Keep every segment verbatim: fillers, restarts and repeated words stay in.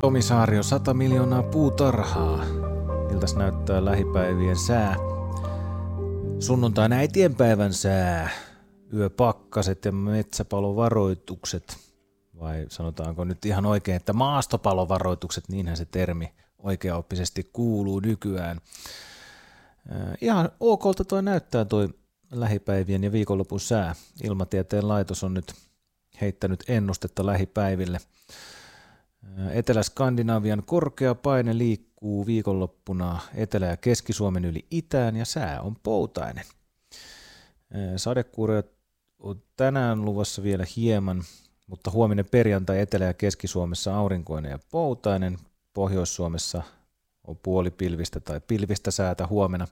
Tomi Saario, sata miljoonaa puutarhaa. Miltäs näyttää lähipäivien sää? Sunnuntaina äitienpäivän sää. Yöpakkaset ja metsäpalovaroitukset. Vai sanotaanko nyt ihan oikein, että maastopalovaroitukset, niinhän se termi oikeaoppisesti kuuluu nykyään. Ihan okolta toi näyttää toi lähipäivien ja viikonlopun sää. Ilmatieteen laitos on nyt heittänyt ennustetta lähipäiville. Etelä-Skandinavian korkea paine liikkuu viikonloppuna Etelä- ja Keski-Suomen yli itään ja sää on poutainen. Sadekuuroja on tänään luvassa vielä hieman, mutta huominen perjantai Etelä- ja Keski-Suomessa aurinkoinen ja poutainen. Pohjois-Suomessa on puolipilvistä tai pilvistä säätä huomenna.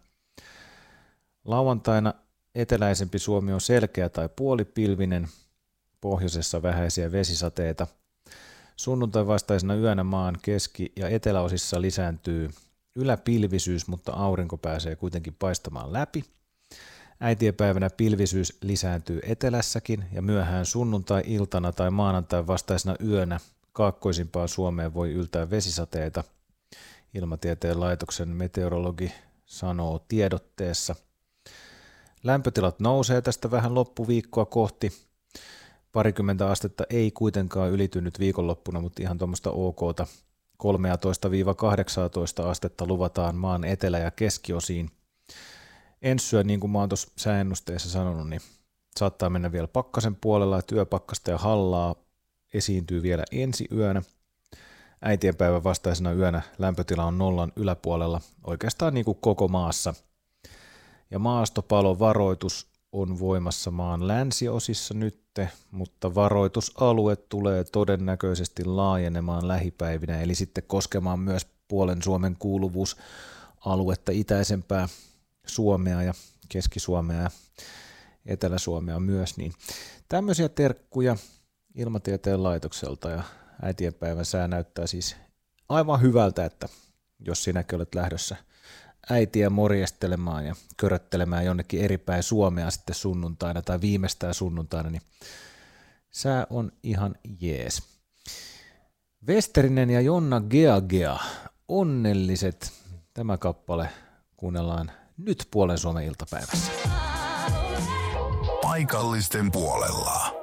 Lauantaina eteläisempi Suomi on selkeä tai puolipilvinen, pohjoisessa vähäisiä vesisateita. Sunnuntai vastaisena yönä maan keski- ja eteläosissa lisääntyy yläpilvisyys, mutta aurinko pääsee kuitenkin paistamaan läpi. Äitienpäivänä pilvisyys lisääntyy etelässäkin ja myöhään sunnuntai-iltana tai maanantai vastaisena yönä kaakkoisimpaan Suomeen voi yltää vesisateita. Ilmatieteen laitoksen meteorologi sanoo tiedotteessa. Lämpötilat nousee tästä vähän loppuviikkoa kohti. Parikymmentä astetta ei kuitenkaan ylitynyt viikonloppuna, mutta ihan tuommoista okta. kolmetoista kahdeksantoista astetta luvataan maan etelä- ja keskiosiin. Ensi yö, niin kuin mä oon tuossa sääennusteessa sanonut, niin saattaa mennä vielä pakkasen puolella, että yöpakkasta ja hallaa esiintyy vielä ensi yönä. Äitienpäivän vastaisena yönä lämpötila on nollan yläpuolella oikeastaan niin kuin koko maassa. Ja maastopalovaroitus on voimassa maan länsiosissa nytte, mutta varoitusalue tulee todennäköisesti laajenemaan lähipäivinä, eli sitten koskemaan myös puolen Suomen kuuluvuusaluetta, itäisempää Suomea ja Keski-Suomea ja Etelä-Suomea myös. Niin tämmöisiä terkkuja Ilmatieteen laitokselta ja äitienpäivän sää näyttää siis aivan hyvältä, että jos sinäkin olet lähdössä äitiä morjestelemaan ja köröttelemään jonnekin eri päin Suomea sitten sunnuntaina tai viimeistään sunnuntaina, niin sää on ihan jees. Westerinen ja Jonna Geagea, onnelliset. Tämä kappale kuunnellaan nyt puolen Suomen iltapäivässä. Paikallisten puolella.